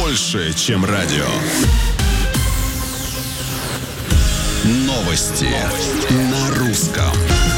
больше, чем радио. Новости на русском.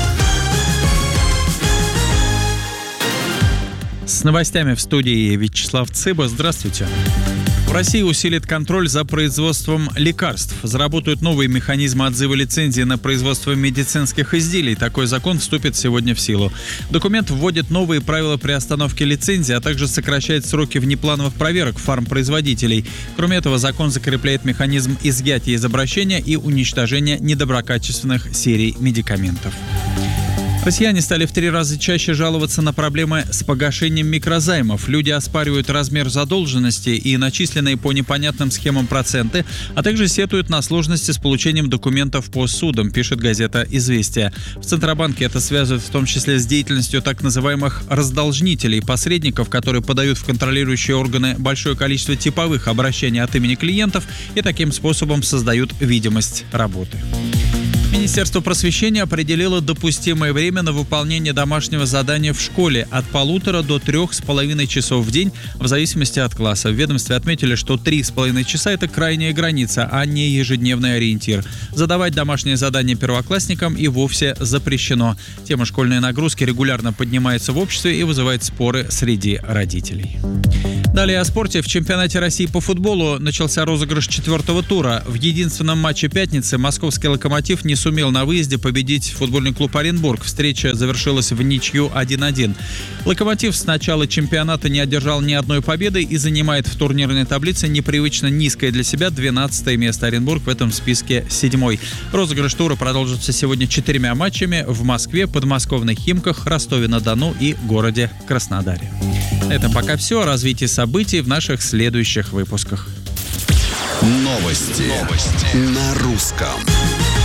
С новостями в студии Вячеслав Цыба. Здравствуйте. В России усилит контроль за производством лекарств. Заработают новые механизмы отзыва лицензии на производство медицинских изделий. Такой закон вступит сегодня в силу. Документ вводит новые правила приостановки лицензии, а также сокращает сроки внеплановых проверок фармпроизводителей. Кроме этого, закон закрепляет механизм изъятия из обращения и уничтожения недоброкачественных серий медикаментов. Россияне стали в 3 раза чаще жаловаться на проблемы с погашением микрозаймов. Люди оспаривают размер задолженности и начисленные по непонятным схемам проценты, а также сетуют на сложности с получением документов по судам, пишет газета «Известия». В Центробанке это связывают в том числе с деятельностью так называемых раздолжнителей, посредников, которые подают в контролирующие органы большое количество типовых обращений от имени клиентов и таким способом создают видимость работы. Министерство просвещения определило допустимое время на выполнение домашнего задания в школе от 1,5 до 3,5 часов в день, в зависимости от класса. В ведомстве отметили, что 3,5 часа – это крайняя граница, а не ежедневный ориентир. Задавать домашние задания первоклассникам и вовсе запрещено. Тема школьной нагрузки регулярно поднимается в обществе и вызывает споры среди родителей. Далее о спорте. В чемпионате России по футболу начался розыгрыш 4-го тура. В единственном матче пятницы московский «Локомотив» не сумел на выезде победить футбольный клуб «Оренбург». Встреча завершилась в ничью 1-1. «Локомотив» с начала чемпионата не одержал ни одной победы и занимает в турнирной таблице непривычно низкое для себя 12-е место. «Оренбург» в этом списке 7-й. Розыгрыш тура продолжится сегодня 4 матчами в Москве, подмосковных Химках, Ростове-на-Дону и городе Краснодаре. На этом пока все. О развитии событий в наших следующих выпусках. Новости на русском.